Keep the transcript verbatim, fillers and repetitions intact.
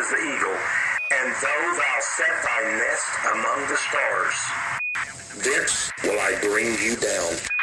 as the eagle, and though thou set thy nest among the stars, thence will I bring you down.